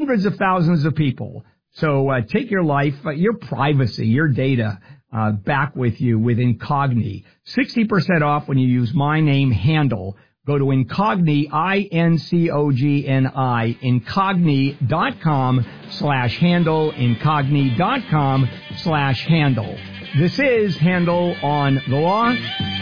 hundreds of thousands of people. So take your life, your privacy, your data back with you with Incogni. 60% off when you use my name, Handel. Go to Incogni, INCOGNI, Incogni.com/Handel, Incogni.com/Handel. This is Handel on the Law.